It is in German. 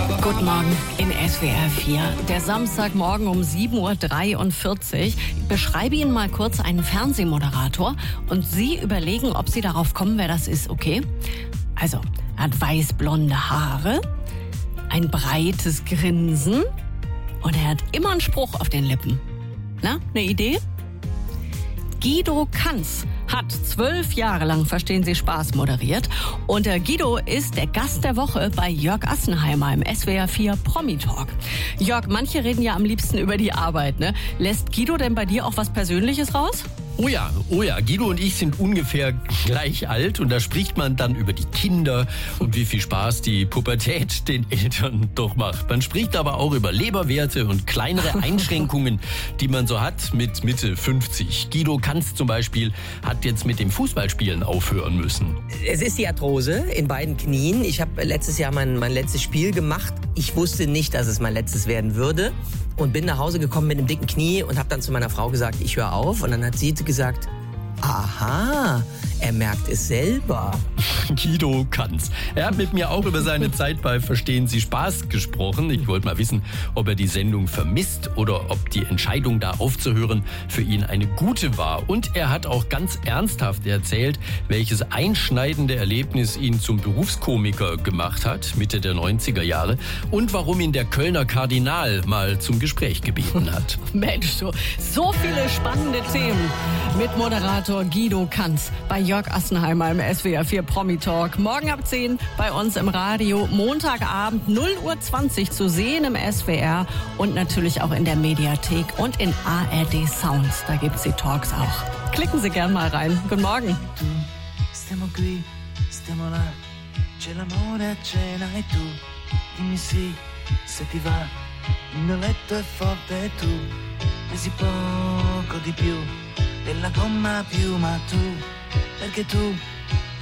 Guten Morgen in SWR 4. Der Samstagmorgen um 7.43 Uhr. Ich beschreibe Ihnen mal kurz einen Fernsehmoderator und Sie überlegen, ob Sie darauf kommen, wer das ist, okay? Also, er hat weißblonde Haare, ein breites Grinsen und er hat immer einen Spruch auf den Lippen. Na, eine Idee? Guido Kanz hat 12 Jahre lang Verstehen Sie Spaß moderiert. Und Guido ist der Gast der Woche bei Jörg Assenheimer im SWR 4 Promi-Talk. Jörg, manche reden ja am liebsten über die Arbeit, ne? Lässt Guido denn bei dir auch was Persönliches raus? Oh ja, Guido und ich sind ungefähr gleich alt und da spricht man dann über die Kinder und wie viel Spaß die Pubertät den Eltern doch macht. Man spricht aber auch über Leberwerte und kleinere Einschränkungen, die man so hat mit Mitte 50. Guido Kanz zum Beispiel hat jetzt mit dem Fußballspielen aufhören müssen. Es ist die Arthrose in beiden Knien. Ich habe letztes Jahr mein letztes Spiel gemacht. Ich wusste nicht, dass es mein letztes werden würde und bin nach Hause gekommen mit einem dicken Knie und habe dann zu meiner Frau gesagt, ich höre auf. Und dann hat sie gesagt, aha, er merkt es selber. Guido Kanz. Er hat mit mir auch über seine Zeit bei Verstehen Sie Spaß gesprochen. Ich wollte mal wissen, ob er die Sendung vermisst oder ob die Entscheidung, da aufzuhören, für ihn eine gute war. Und er hat auch ganz ernsthaft erzählt, welches einschneidende Erlebnis ihn zum Berufskomiker gemacht hat, Mitte der 90er Jahre, und warum ihn der Kölner Kardinal mal zum Gespräch gebeten hat. Mensch, so viele spannende Themen mit Moderator Guido Kanz bei Jörg Assenheimer im SWR 4 Promi-Talk. Morgen ab 10 bei uns im Radio, Montagabend 0:20 Uhr zu sehen im SWR und natürlich auch in der Mediathek und in ARD Sounds. Da gibt's die Talks auch. Klicken Sie gern mal rein. Guten Morgen. Stiamo qui, stiamo là, c'è l'amore a cena e tu dimmi sì, se ti va, il mio letto è forte e tu pesi poco di più della gomma piuma tu, perché tu